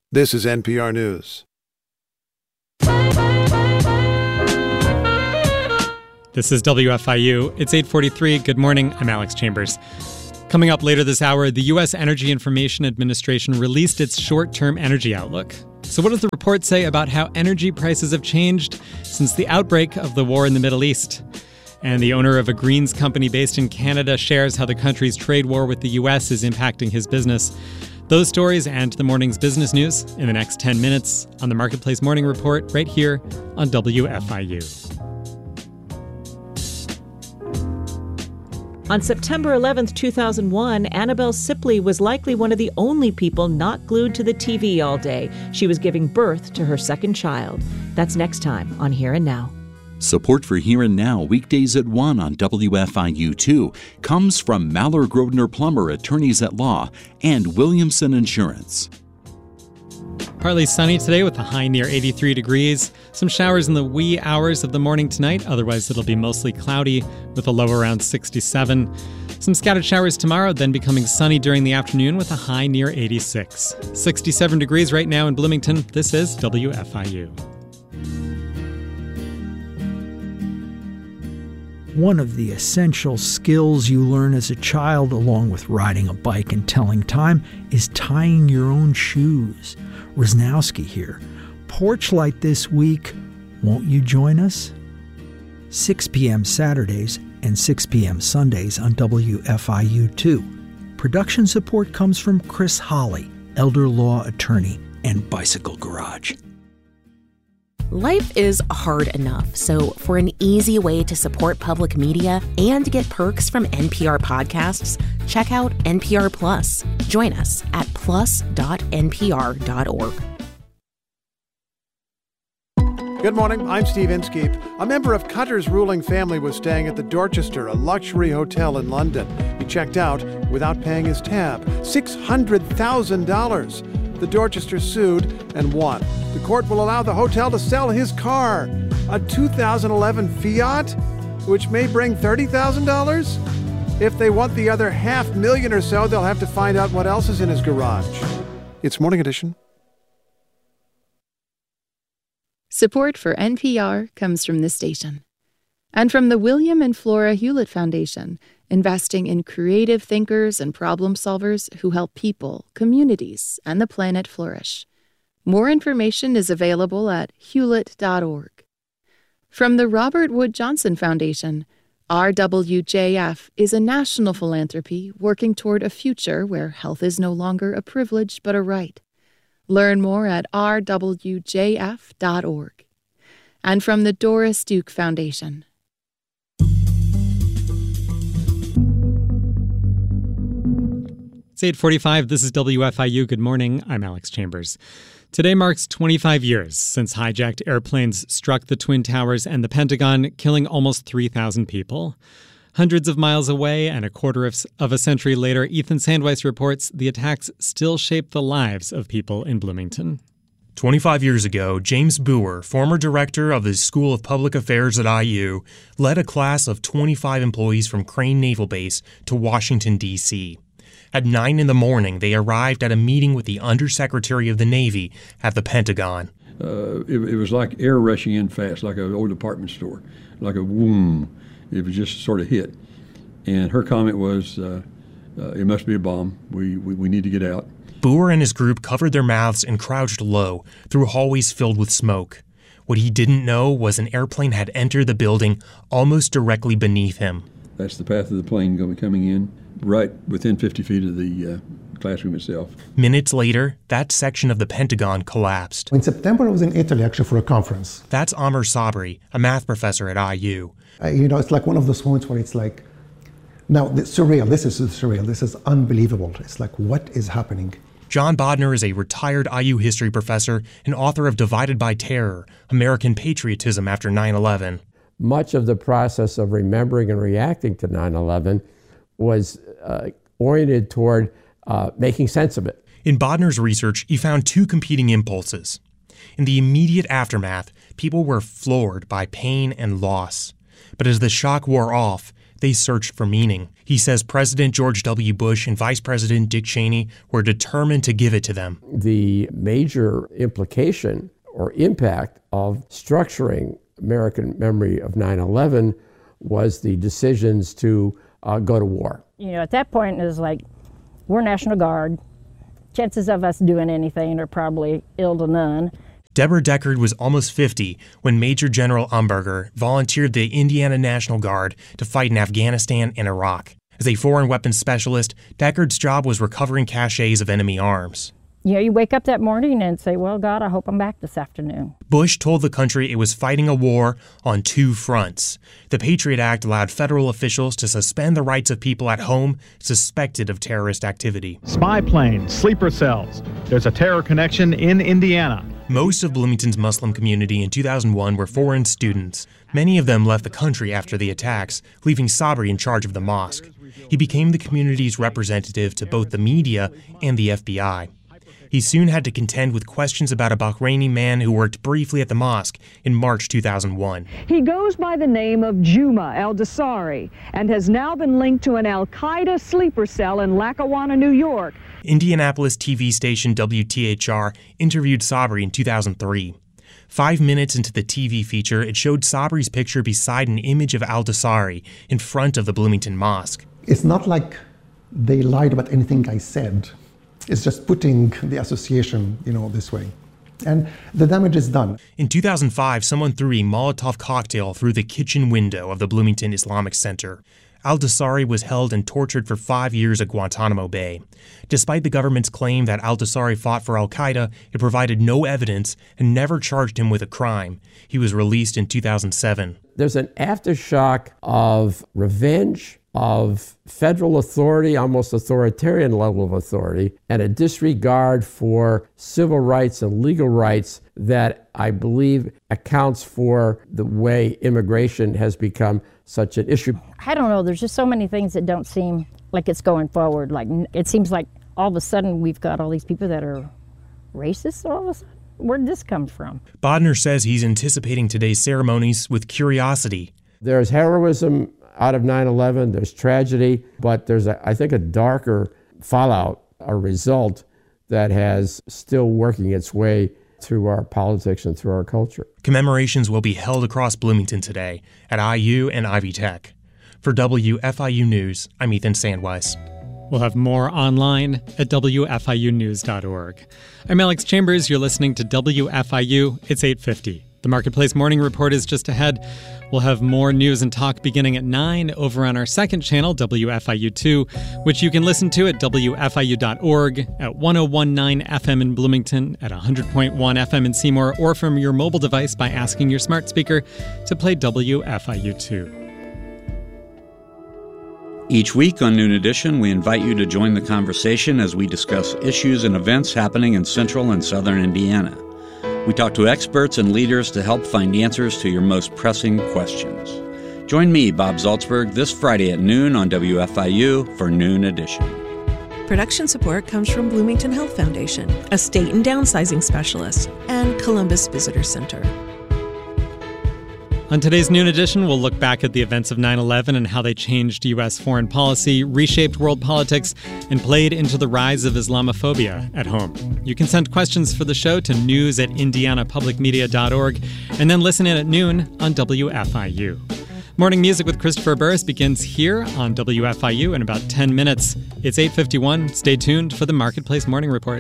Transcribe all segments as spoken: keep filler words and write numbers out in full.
This is N P R News. This is W F I U. It's eight forty-three. Good morning. I'm Alex Chambers. Coming up later this hour, the U S Energy Information Administration released its short-term energy outlook. So what does the report say about how energy prices have changed since the outbreak of the war in the Middle East? And the owner of a greens company based in Canada shares how the country's trade war with the U S is impacting his business. Those stories and the morning's business news in the next ten minutes on the Marketplace Morning Report right here on W F I U. On September eleventh, two thousand one, Annabelle Sipley was likely one of the only people not glued to the T V all day. She was giving birth to her second child. That's next time on Here and Now. Support for Here and Now, weekdays at one on W F I U two, comes from Maller Grodner Plummer, attorneys at law, and Williamson Insurance. Partly sunny today with a high near eighty-three degrees. Some showers in the wee hours of the morning tonight. Otherwise, it'll be mostly cloudy with a low around sixty-seven. Some scattered showers tomorrow, then becoming sunny during the afternoon with a high near eighty-six. sixty-seven degrees right now in Bloomington. This is W F I U. One of the essential skills you learn as a child, along with riding a bike and telling time, is tying your own shoes. Rosnowski here. Porch Light this week. Won't you join us? six p.m. Saturdays and six p.m. Sundays on W F I U two. Production support comes from Chris Holly, elder law attorney and Bicycle Garage. Life is hard enough, so for an easy way to support public media and get perks from N P R podcasts, check out N P R Plus. Join us at plus dot n p r dot org. Good morning, I'm Steve Inskeep. A member of Qatar's ruling family was staying at the Dorchester, a luxury hotel in London. He checked out without paying his tab, six hundred thousand dollars. The Dorchester sued and won. The court will allow the hotel to sell his car, a two thousand eleven Fiat, which may bring thirty thousand dollars. If they want the other half million or so, they'll have to find out what else is in his garage. It's Morning Edition. Support for N P R comes from this station and from the William and Flora Hewlett Foundation, investing in creative thinkers and problem solvers who help people, communities, and the planet flourish. More information is available at hewlett dot org. From the Robert Wood Johnson Foundation, R W J F is a national philanthropy working toward a future where health is no longer a privilege but a right. Learn more at r w j f dot org. And from the Doris Duke Foundation. It's eight forty-five. This is W F I U. Good morning. I'm Alex Chambers. Today marks twenty-five years since hijacked airplanes struck the Twin Towers and the Pentagon, killing almost three thousand people. Hundreds of miles away and a quarter of, of a century later, Ethan Sandweiss reports the attacks still shape the lives of people in Bloomington. twenty-five years ago, James Boer, former director of the School of Public Affairs at I U, led a class of twenty-five employees from Crane Naval Base to Washington, D C At nine in the morning, they arrived at a meeting with the Undersecretary of the Navy at the Pentagon. Uh, it, it was like air rushing in fast, like an old department store, like a boom. It was just sort of hit. And her comment was, uh, uh, it must be a bomb. We, we, we need to get out. Boer and his group covered their mouths and crouched low through hallways filled with smoke. What he didn't know was an airplane had entered the building almost directly beneath him. That's the path of the plane going coming in, right within fifty feet of the uh, classroom itself. Minutes later, that section of the Pentagon collapsed. In September, I was in Italy actually for a conference. That's Amr Sabri, a math professor at I U. Uh, you know, it's like one of those moments where it's like, now, this surreal, this is surreal, this is unbelievable. It's like, what is happening? John Bodner is a retired I U history professor and author of Divided by Terror, American Patriotism After nine eleven. Much of the process of remembering and reacting to nine eleven was uh, oriented toward uh, making sense of it. In Bodner's research, he found two competing impulses. In the immediate aftermath, people were floored by pain and loss. But as the shock wore off, they searched for meaning. He says President George W. Bush and Vice President Dick Cheney were determined to give it to them. The major implication or impact of structuring American memory of nine eleven was the decisions to uh, go to war. You know, at that point, it was like, we're National Guard. Chances of us doing anything are probably ill to none. Deborah Deckard was almost fifty when Major General Umberger volunteered the Indiana National Guard to fight in Afghanistan and Iraq. As a foreign weapons specialist, Deckard's job was recovering caches of enemy arms. You know, you wake up that morning and say, well, God, I hope I'm back this afternoon. Bush told the country it was fighting a war on two fronts. The Patriot Act allowed federal officials to suspend the rights of people at home suspected of terrorist activity. Spy planes, sleeper cells. There's a terror connection in Indiana. Most of Bloomington's Muslim community in two thousand one were foreign students. Many of them left the country after the attacks, leaving Sabri in charge of the mosque. He became the community's representative to both the media and the F B I. He soon had to contend with questions about a Bahraini man who worked briefly at the mosque in March two thousand one. He goes by the name of Juma al-Dasari and has now been linked to an al-Qaeda sleeper cell in Lackawanna, New York. Indianapolis T V station W T H R interviewed Sabri in two thousand three. Five minutes into the T V feature, it showed Sabri's picture beside an image of al-Dasari in front of the Bloomington Mosque. It's not like they lied about anything I said. It's just putting the association, you know, this way. And the damage is done. In two thousand five, someone threw a Molotov cocktail through the kitchen window of the Bloomington Islamic Center. Al-Dasari was held and tortured for five years at Guantanamo Bay. Despite the government's claim that Al-Dasari fought for al-Qaeda, it provided no evidence and never charged him with a crime. He was released in two thousand seven. There's an aftershock of revenge, of federal authority, almost authoritarian level of authority, and a disregard for civil rights and legal rights that I believe accounts for the way immigration has become such an issue. I don't know, there's just so many things that don't seem like it's going forward. Like, it seems like all of a sudden we've got all these people that are racist all of a sudden. Where'd this come from? Bodner says he's anticipating today's ceremonies with curiosity. There's heroism out of nine eleven, there's tragedy, but there's, a, I think, a darker fallout, a result that has still working its way through our politics and through our culture. Commemorations will be held across Bloomington today at I U and Ivy Tech. For W F I U News, I'm Ethan Sandweiss. We'll have more online at W F I U news dot org. I'm Alex Chambers. You're listening to W F I U. It's eight fifty. The Marketplace Morning Report is just ahead. We'll have more news and talk beginning at nine over on our second channel, W F I U two, which you can listen to at W F I U dot org, at one oh one point nine F M in Bloomington, at one hundred point one F M in Seymour, or from your mobile device by asking your smart speaker to play W F I U two. Each week on Noon Edition, we invite you to join the conversation as we discuss issues and events happening in central and southern Indiana. We talk to experts and leaders to help find answers to your most pressing questions. Join me, Bob Zaltsberg, this Friday at noon on W F I U for Noon Edition. Production support comes from Bloomington Health Foundation, a state and downsizing specialist, and Columbus Visitor Center. On today's Noon Edition, we'll look back at the events of nine eleven and how they changed U S foreign policy, reshaped world politics, and played into the rise of Islamophobia at home. You can send questions for the show to news at indiana public media dot org and then listen in at noon on W F I U. Morning Music with Christopher Burris begins here on W F I U in about ten minutes. It's eight fifty-one. Stay tuned for the Marketplace Morning Report.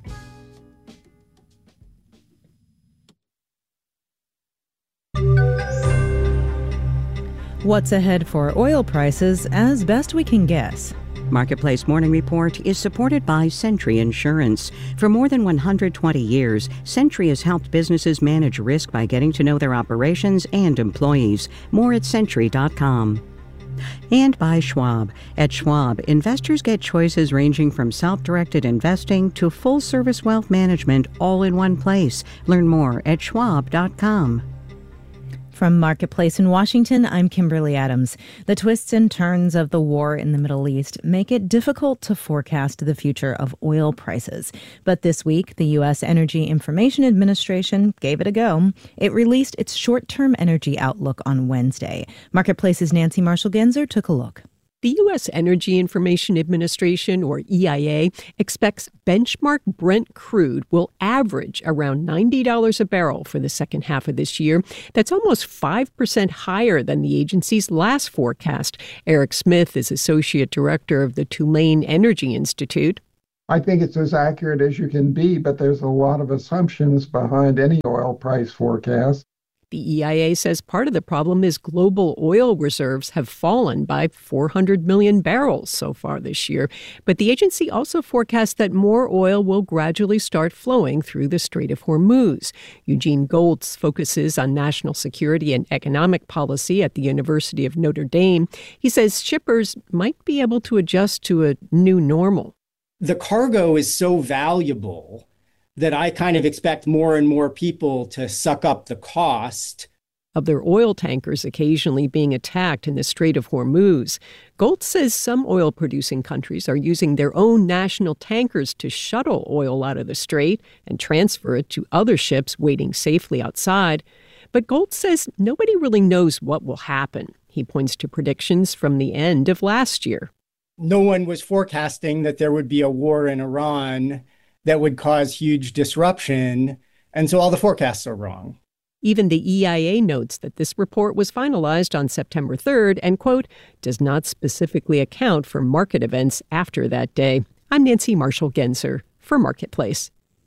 What's ahead for oil prices as best we can guess. Marketplace Morning Report is supported by Sentry Insurance. For more than one hundred twenty years, Sentry has helped businesses manage risk by getting to know their operations and employees. More at Sentry dot com. And by Schwab. At Schwab, investors get choices ranging from self-directed investing to full-service wealth management all in one place. Learn more at Schwab dot com. From Marketplace in Washington, I'm Kimberly Adams. The twists and turns of the war in the Middle East make it difficult to forecast the future of oil prices. But this week, the U S Energy Information Administration gave it a go. It released its short-term energy outlook on Wednesday. Marketplace's Nancy Marshall-Genzer took a look. The U S Energy Information Administration, or E I A, expects benchmark Brent crude will average around ninety dollars a barrel for the second half of this year. That's almost five percent higher than the agency's last forecast. Eric Smith is Associate Director of the Tulane Energy Institute. I think it's as accurate as you can be, but there's a lot of assumptions behind any oil price forecast. The E I A says part of the problem is global oil reserves have fallen by four hundred million barrels so far this year. But the agency also forecasts that more oil will gradually start flowing through the Strait of Hormuz. Eugene Goltz focuses on national security and economic policy at the University of Notre Dame. He says shippers might be able to adjust to a new normal. The cargo is so valuable that I kind of expect more and more people to suck up the cost of their oil tankers occasionally being attacked in the Strait of Hormuz. Goltz says some oil-producing countries are using their own national tankers to shuttle oil out of the strait and transfer it to other ships waiting safely outside. But Goltz says nobody really knows what will happen. He points to predictions from the end of last year. No one was forecasting that there would be a war in Iran that would cause huge disruption, and so all the forecasts are wrong. Even the E I A notes that this report was finalized on September third and, quote, does not specifically account for market events after that day. I'm Nancy Marshall-Genzer for Marketplace.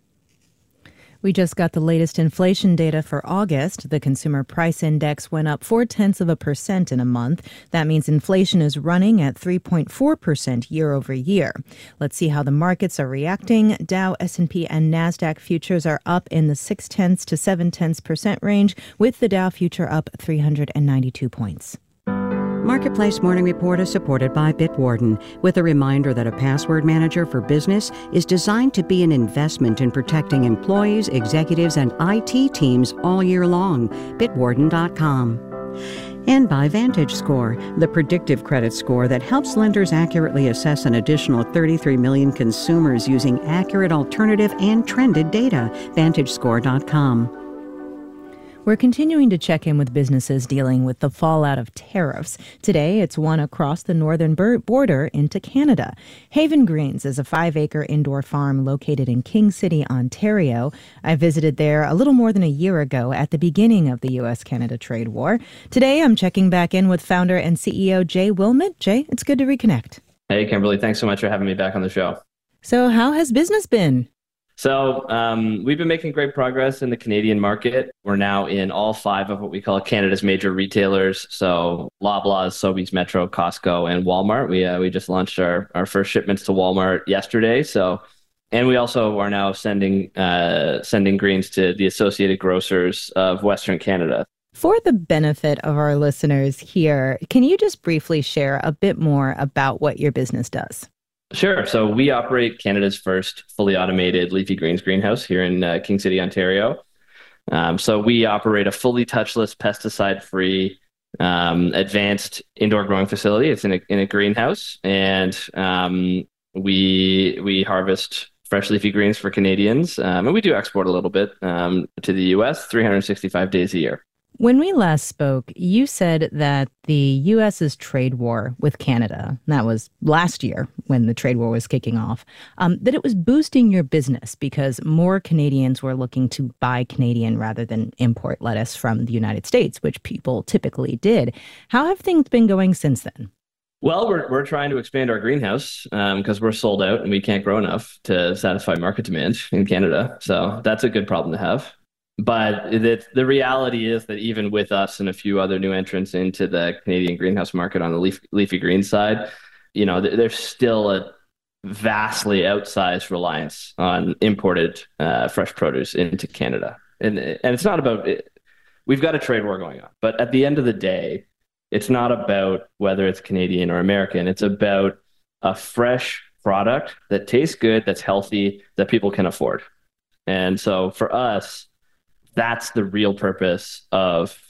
We just got the latest inflation data for August. The consumer price index went up four tenths of a percent in a month. That means inflation is running at three point four percent year over year. Let's see how the markets are reacting. Dow, S and P, and NASDAQ futures are up in the six tenths to seven tenths percent range, with the Dow future up three hundred ninety-two points. Marketplace Morning Report is supported by Bitwarden, with a reminder that a password manager for business is designed to be an investment in protecting employees, executives, and I T teams all year long. Bitwarden dot com. And by VantageScore, the predictive credit score that helps lenders accurately assess an additional thirty-three million consumers using accurate alternative and trended data. Vantage Score dot com. We're continuing to check in with businesses dealing with the fallout of tariffs. Today, it's one across the northern border into Canada. Haven Greens is a five-acre indoor farm located in King City, Ontario. I visited there a little more than a year ago at the beginning of the U S Canada trade war. Today, I'm checking back in with founder and C E O Jay Wilmot. Jay, it's good to reconnect. Hey, Kimberly. Thanks so much for having me back on the show. So how has business been? So um, we've been making great progress in the Canadian market. We're now in all five of what we call Canada's major retailers. So Loblaws, Sobeys, Metro, Costco, and Walmart. We uh, we just launched our, our first shipments to Walmart yesterday. So, and we also are now sending uh, sending greens to the Associated Grocers of Western Canada. For the benefit of our listeners here, can you just briefly share a bit more about what your business does? Sure. So we operate Canada's first fully automated leafy greens greenhouse here in uh, King City, Ontario. Um, so we operate a fully touchless, pesticide-free, um, advanced indoor growing facility. It's in a, in a greenhouse, and um, we we harvest fresh leafy greens for Canadians, um, and we do export a little bit um, to the U S three hundred sixty-five days a year. When we last spoke, you said that the U S's trade war with Canada, that was last year when the trade war was kicking off, um, that it was boosting your business because more Canadians were looking to buy Canadian rather than import lettuce from the United States, which people typically did. How have things been going since then? Well, we're we're trying to expand our greenhouse because um, we're sold out and we can't grow enough to satisfy market demand in Canada. So that's a good problem to have. But the, the reality is that even with us and a few other new entrants into the Canadian greenhouse market on the leaf, leafy green side, you know, th- there's still a vastly outsized reliance on imported uh, fresh produce into Canada. And, and it's not about it. We've got a trade war going on. But at the end of the day, it's not about whether it's Canadian or American. It's about a fresh product that tastes good, that's healthy, that people can afford. And so for us, that's the real purpose of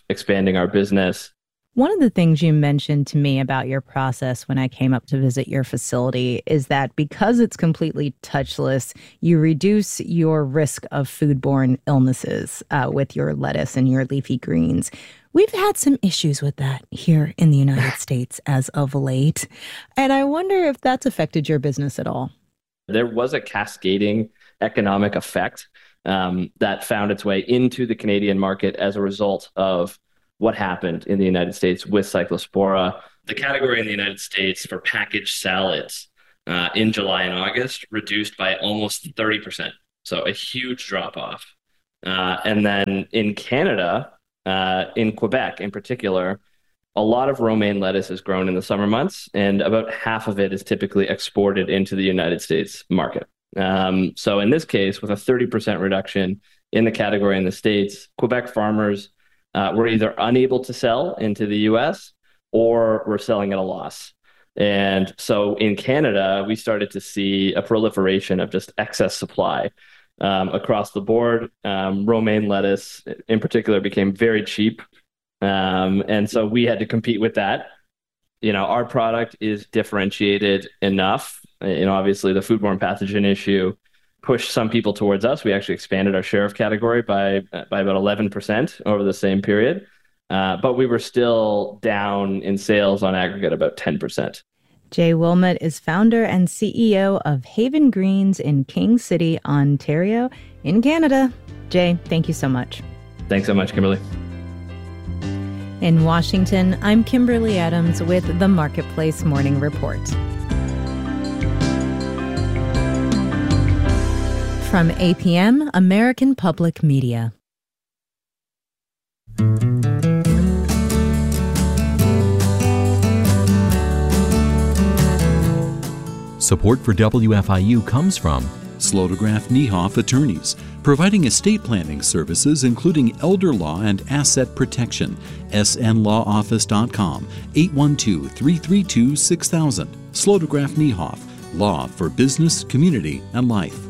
expanding our business. One of the things you mentioned to me about your process when I came up to visit your facility is that because it's completely touchless, you reduce your risk of foodborne illnesses uh, with your lettuce and your leafy greens. We've had some issues with that here in the United States as of late, and I wonder if that's affected your business at all. There was a cascading economic effect um, that found its way into the Canadian market as a result of what happened in the United States with Cyclospora. The category in the United States for packaged salads uh, in July and August reduced by almost thirty percent. So a huge drop off. Uh, and then in Canada, uh, in Quebec in particular, a lot of romaine lettuce is grown in the summer months, and about half of it is typically exported into the United States market. Um, so in this case, with a thirty percent reduction in the category in the States, Quebec farmers Uh, we're either unable to sell into the U S or we're selling at a loss. And so in Canada, we started to see a proliferation of just excess supply um, across the board. Um, romaine lettuce in particular became very cheap. Um, and so we had to compete with that. You know, our product is differentiated enough. You know, obviously the foodborne pathogen issue pushed some people towards us. We actually expanded our share of category by by about eleven percent over the same period. Uh, but we were still down in sales on aggregate about ten percent. Jay Wilmot is founder and C E O of Haven Greens in King City, Ontario, in Canada. Jay, thank you so much. Thanks so much, Kimberly. In Washington, I'm Kimberly Adams with the Marketplace Morning Report. From A P M, American Public Media. Support for W F I U comes from Slotograph Niehoff Attorneys, providing estate planning services including elder law and asset protection. S N law office dot com, eight one two, three three two, six thousand. Slotograph Niehoff, law for business, community, and life.